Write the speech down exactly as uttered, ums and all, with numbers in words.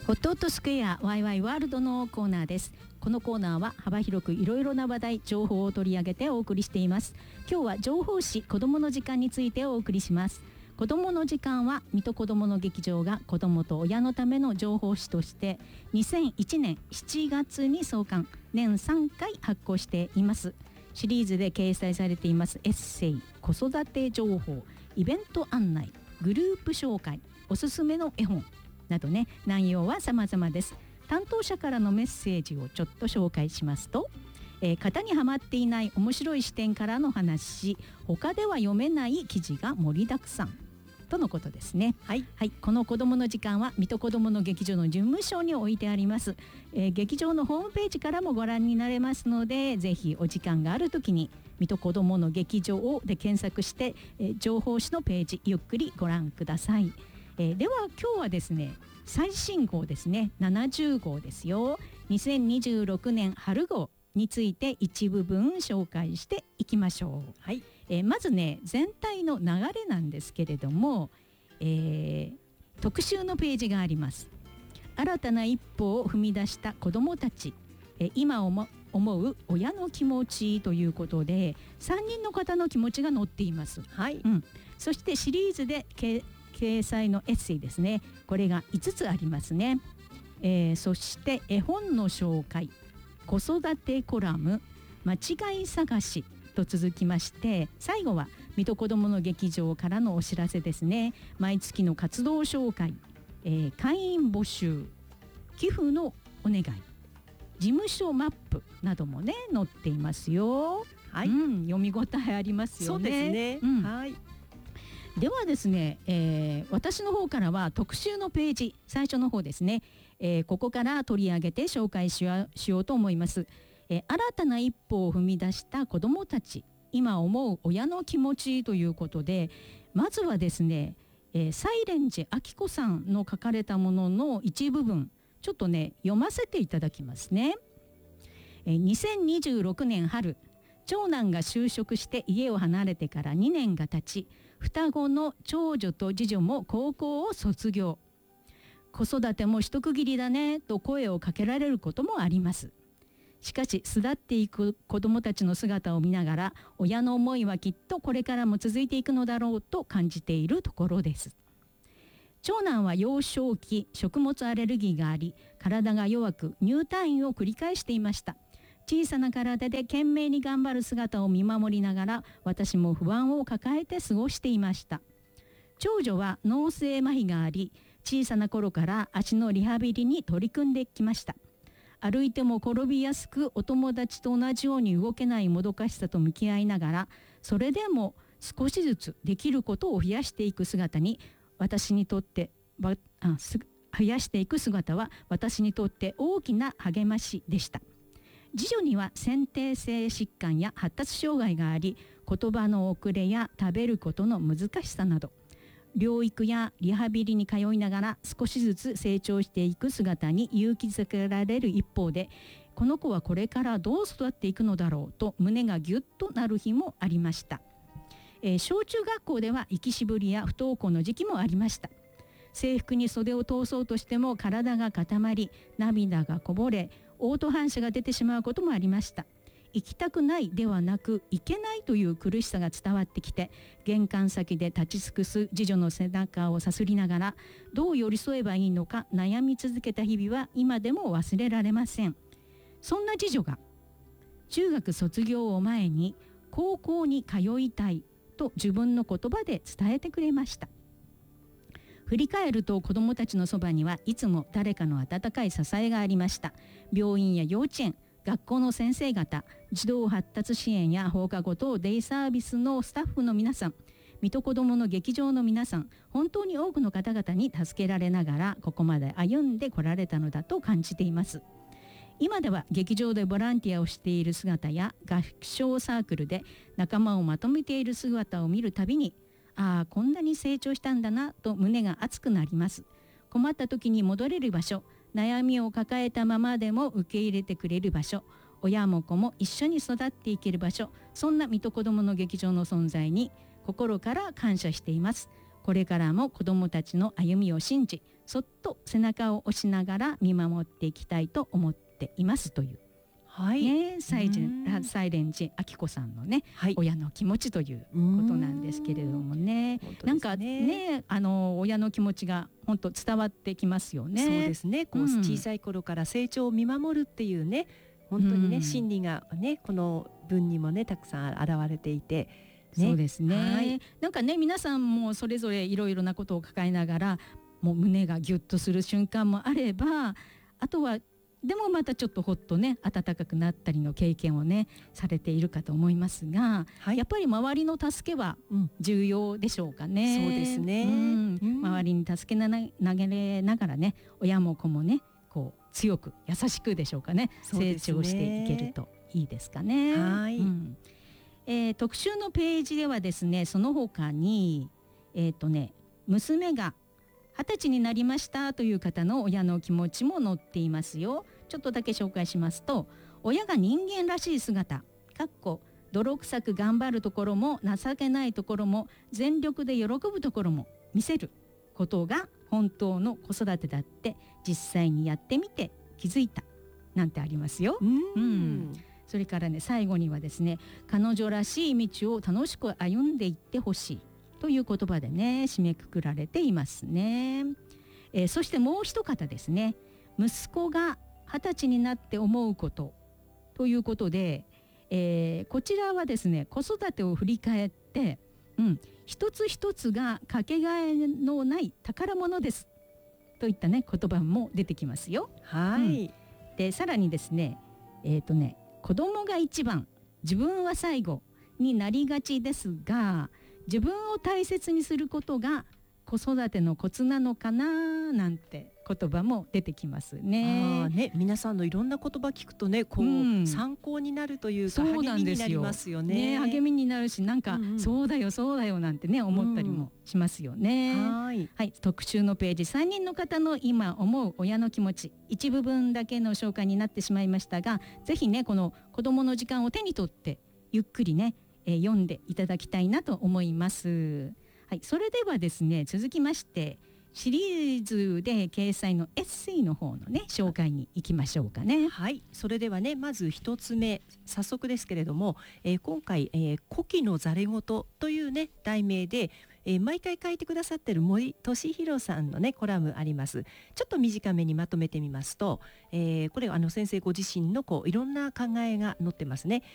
ホットホットスクエアワイワイワールドのコーナーです。このコーナーは幅広くいろいろな話題情報を取り上げてお送りしています。今日は情報誌子どもの時間についてお送りします。子どもの時間は水戸こどもの劇場が子どもと親のための情報誌としてにせんいちねんしちがつに創刊、年さんかい発行しています。シリーズで掲載されていますエッセイ、子育て情報、イベント案内、グループ紹介、おすすめの絵本などね、内容は様々です。担当者からのメッセージをちょっと紹介しますと、えー、型にはまっていない面白い視点からの話、他では読めない記事が盛りだくさんとのことですね。はい、はい、この子どもの時間は水戸こどもの劇場の事務所に置いてあります、えー、劇場のホームページからもご覧になれますので、ぜひお時間があるときに水戸こどもの劇場で検索して、えー、情報誌のページゆっくりご覧ください。えー、では今日はですね、最新号ですね、ななじゅうごうですよ。にせんにじゅうろくねん春号について一部分紹介していきましょう。はい、えー、まずね、全体の流れなんですけれども、えー、特集のページがあります。新たな一歩を踏み出した子どもたち、えー、今思う親の気持ちということでさんにんの方の気持ちが載っています。はい、うん、そしてシリーズで掲載のエッセイですね、これがいつつありますね。えー、そして絵本の紹介、子育てコラム、間違い探しと続きまして、最後は水戸こどもの劇場からのお知らせですね。毎月の活動紹介、えー、会員募集、寄付のお願い、事務所マップなどもね載っていますよ。はい、うん、読み応えありますよね。そうですね、うん、はい。ではですね、えー、私の方からは特集のページ、最初の方ですね、えー、ここから取り上げて紹介しよう、しようと思います。えー、新たな一歩を踏み出した子どもたち、今思う親の気持ちということで、まずはですね、えー、サイレンジあきこさんの書かれたものの一部分、ちょっとね読ませていただきますね。えー、にせんにじゅうろくねん春、長男が就職して家を離れてからにねんが経ち、双子の長女と次女も高校を卒業。子育ても一区切りだねと声をかけられることもあります。しかし巣立っていく子どもたちの姿を見ながら、親の思いはきっとこれからも続いていくのだろうと感じているところです。長男は幼少期食物アレルギーがあり、体が弱く入退院を繰り返していました。小さな体で懸命に頑張る姿を見守りながら、私も不安を抱えて過ごしていました。長女は脳性麻痺があり、小さな頃から足のリハビリに取り組んできました。歩いても転びやすく、お友達と同じように動けないもどかしさと向き合いながら、それでも少しずつできることを増やしていく姿に、私にとってあ増やしていく姿は私にとって大きな励ましでした。次女には先天性疾患や発達障害があり、言葉の遅れや食べることの難しさなど、療育やリハビリに通いながら少しずつ成長していく姿に勇気づけられる一方で、この子はこれからどう育っていくのだろうと胸がギュッとなる日もありました。えー、小中学校では行きしぶりや不登校の時期もありました。制服に袖を通そうとしても体が固まり、涙がこぼれ、嘔吐反射が出てしまうこともありました。行きたくないではなく、行けないという苦しさが伝わってきて、玄関先で立ち尽くす次女の背中をさすりながら、どう寄り添えばいいのか悩み続けた日々は今でも忘れられません。そんな次女が中学卒業を前に高校に通いたいと自分の言葉で伝えてくれました。振り返ると子どもたちのそばにはいつも誰かの温かい支えがありました。病院や幼稚園、学校の先生方、児童発達支援や放課後等デイサービスのスタッフの皆さん、水戸こどもの劇場の皆さん、本当に多くの方々に助けられながらここまで歩んでこられたのだと感じています。今では劇場でボランティアをしている姿や合唱サークルで仲間をまとめている姿を見るたびに、ああこんなに成長したんだなと胸が熱くなります。困った時に戻れる場所、悩みを抱えたままでも受け入れてくれる場所、親も子も一緒に育っていける場所、そんな水戸こどもの劇場の存在に心から感謝しています。これからも子どもたちの歩みを信じ、 そっと背中を押しながら見守っていきたいと思っていますという、 はい、 ね、サイジサイレンジあきこさんのね、はい、親の気持ちということなんですけれども ね, なんかね、あの親の気持ちが本当伝わってきますよね。 そうですね、こう、うん、小さい頃から成長を見守るっていうね、本当にね、うん、心理がねこの文にもねたくさん現れていて、 ね、そうですね、はい、なんかね皆さんもそれぞれいろいろなことを抱えながらもう胸がギュッとする瞬間もあれば、あとはでもまたちょっとほっとね温かくなったりの経験をねされているかと思いますが、はい、やっぱり周りの助けは重要でしょうかね、 うん、そうですね、 うんうん、周りに助けな投げれながらね親も子もねこう強く優しくでしょうかね、成長していけるといいですかね。 はい、うん、 えー、特集のページではですねその他に、えーとね、娘がはたちになりましたという方の親の気持ちも載っていますよ。ちょっとだけ紹介しますと、親が人間らしい姿かっこ泥臭く頑張るところも情けないところも全力で喜ぶところも見せることが本当の子育てだって実際にやってみて気づいたなんてありますよ。 うん、 うん、それからね最後にはですね彼女らしい道を楽しく歩んでいってほしいという言葉でね締めくくられていますね。えー、そしてもう一方ですね、息子が二十歳になって思うことということで、えー、こちらはですね子育てを振り返って、うん、一つ一つがかけがえのない宝物ですといったね言葉も出てきますよ。 はい、 うん、でさらにですねえーとね子供が一番自分は最後になりがちですが、自分を大切にすることが子育てのコツなのかななんて言葉も出てきますね。 あね、皆さんのいろんな言葉聞くとねこう、うん、参考になるというか励みになりますよね。 ね、励みになるしなんか、うんうん、そうだよそうだよなんてね思ったりもしますよね。 うん、はい、 はい、特集のページさんにんの方の今思う親の気持ち一部分だけの紹介になってしまいましたが、ぜひねこの子どもの時間を手に取ってゆっくりね、えー、読んでいただきたいなと思います。はい、それではですね続きましてシリーズで掲載のエッセイの方のね紹介に行きましょうかね。 はい、それではねまず一つ目早速ですけれども、えー、今回、えー、古希のざれ言というね題名で、えー、毎回書いてくださっている森俊弘さんのねコラムあります。ちょっと短めにまとめてみますと、えー、これあの先生ご自身のこういろんな考えが載ってますね。